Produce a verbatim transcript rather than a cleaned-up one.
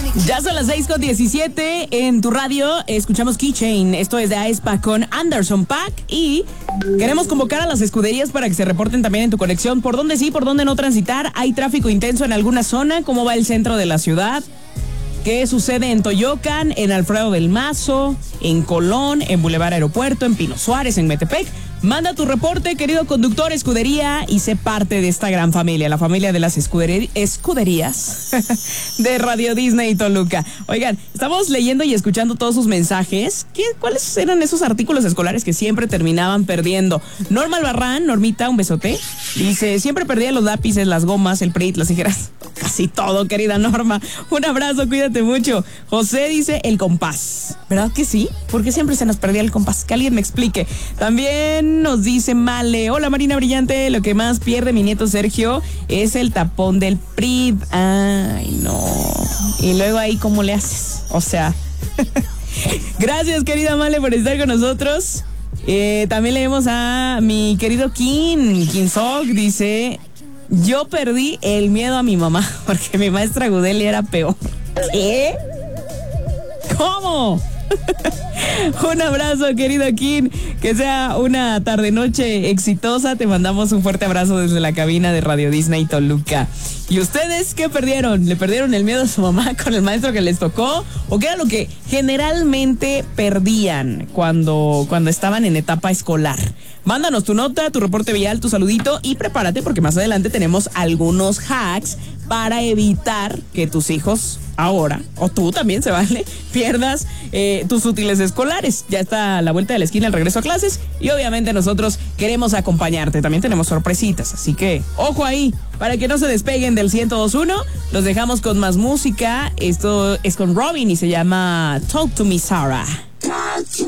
Ya son las seis con diecisiete en tu radio. Escuchamos Keychain. Esto es de aespa con Anderson .Paak. Y queremos convocar a las escuderías para que se reporten también en tu conexión. ¿Por dónde sí, por dónde no transitar? ¿Hay tráfico intenso en alguna zona? ¿Cómo va el centro de la ciudad? ¿Qué sucede en Toyocan, en Alfredo del Mazo, en Colón, en Boulevard Aeropuerto, en Pino Suárez, en Metepec? Manda tu reporte, querido conductor escudería, y sé parte de esta gran familia, la familia de las escuderí- escuderías de Radio Disney Toluca. Oigan, estamos leyendo y escuchando todos sus mensajes. ¿Qué, ¿Cuáles eran esos artículos escolares que siempre terminaban perdiendo? Norma Albarrán, Normita, un besote. Dice, siempre perdía los lápices, las gomas, el P R I T, las tijeras. Casi todo, querida Norma. Un abrazo, cuídate mucho. José dice, el compás. ¿Verdad que sí? ¿Por qué siempre se nos perdía el compás? Que alguien me explique. También nos dice Male, hola Marina Brillante, lo que más pierde mi nieto Sergio es el tapón del P R I T. Ay, no. Y luego ahí, ¿cómo le haces? O sea, gracias, querida Male, por estar con nosotros. Eh, también leemos a mi querido Kin, Kinsok, dice, yo perdí el miedo a mi mamá porque mi maestra Gudeli era peor. ¿Qué? ¿Cómo? Un abrazo, querido Kim. Que sea una tarde-noche exitosa. Te mandamos un fuerte abrazo desde la cabina de Radio Disney Toluca. ¿Y ustedes qué perdieron? ¿Le perdieron el miedo a su mamá con el maestro que les tocó? ¿O qué era lo que generalmente perdían cuando, cuando estaban en etapa escolar? Mándanos tu nota, tu reporte vial, tu saludito y prepárate porque más adelante tenemos algunos hacks para evitar que tus hijos ahora, o tú también se vale, pierdas eh, tus útiles escolares. Ya está a la vuelta de la esquina el regreso a clases y obviamente nosotros queremos acompañarte. También tenemos sorpresitas, así que ojo ahí para que no se despeguen del ciento dos punto uno. Los dejamos con más música. Esto es con Robin y se llama Talk to Me, Sarah.